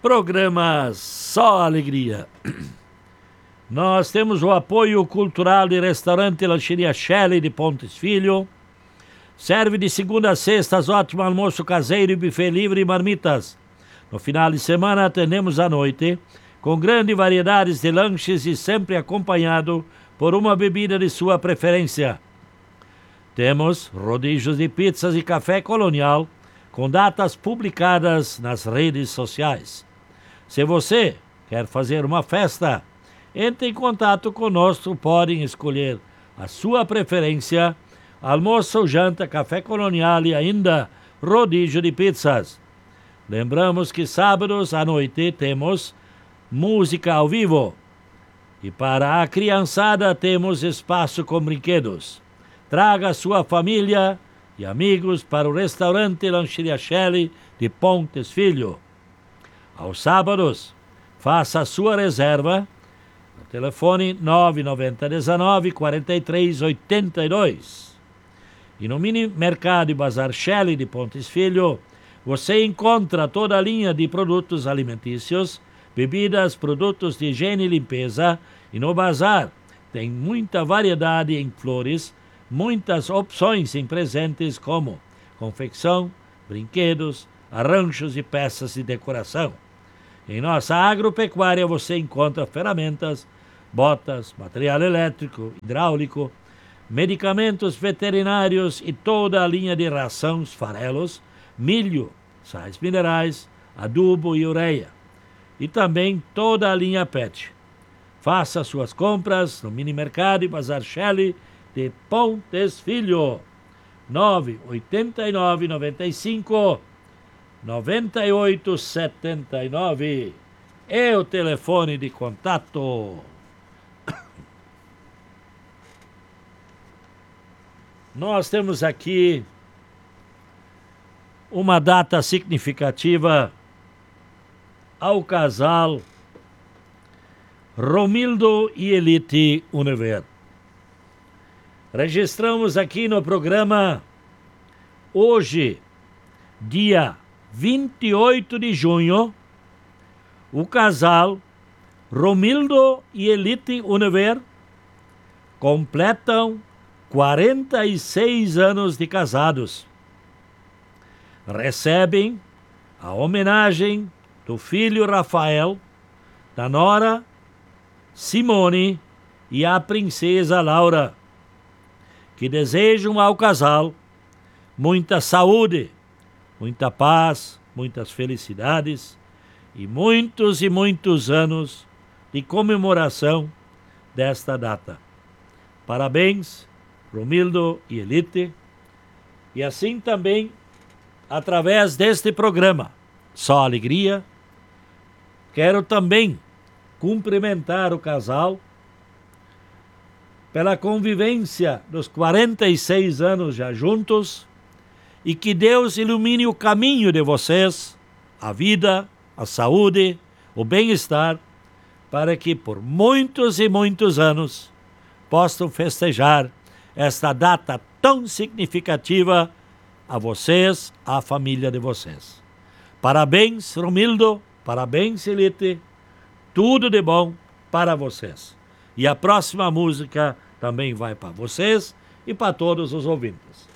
Programa Só Alegria. Nós temos o apoio cultural de restaurante Lancheria Shelley de Pontes Filho. Serve de segunda a sexta ótimo almoço caseiro e buffet livre e marmitas. No final de semana atendemos à noite, com grande variedade de lanches e sempre acompanhado por uma bebida de sua preferência. Temos rodízios de pizzas e café colonial, com datas publicadas nas redes sociais. Se você quer fazer uma festa, entre em contato conosco, podem escolher a sua preferência, almoço, janta, café colonial e ainda rodízio de pizzas. Lembramos que sábados à noite temos música ao vivo. E para a criançada temos espaço com brinquedos. Traga sua família e amigos para o restaurante Lancheria Shelley de Pontes Filho. Aos sábados, faça a sua reserva no telefone 99019 4382. E no Mini Mercado e Bazar Shelley de Pontes Filho, você encontra toda a linha de produtos alimentícios, bebidas, produtos de higiene e limpeza. E no bazar tem muita variedade em flores, muitas opções em presentes como confecção, brinquedos, arranjos e peças de decoração. Em nossa agropecuária você encontra ferramentas, botas, material elétrico, hidráulico, medicamentos veterinários e toda a linha de rações, farelos, milho, sais minerais, adubo e ureia. E também toda a linha PET. Faça suas compras no Mini Mercado e Bazar Shelley de Pontes Filho. 989 95 9879 é o telefone de contato. Nós temos aqui uma data significativa ao casal Romildo e Elite Univer. Registramos aqui no programa hoje, dia 28 de junho, o casal Romildo e Elite Univer completam 46 anos de casados. Recebem a homenagem do filho Rafael, da nora Simone e a princesa Laura, que desejam ao casal muita saúde, muita paz, muitas felicidades e muitos anos de comemoração desta data. Parabéns, Romildo e Elite. E assim também, através deste programa, Só Alegria, quero também cumprimentar o casal pela convivência dos 46 anos já juntos e que Deus ilumine o caminho de vocês, a vida, a saúde, o bem-estar, para que por muitos e muitos anos possam festejar esta data tão significativa a vocês, à família de vocês. Parabéns, Romildo, parabéns, Elite, tudo de bom para vocês. E a próxima música também vai para vocês e para todos os ouvintes.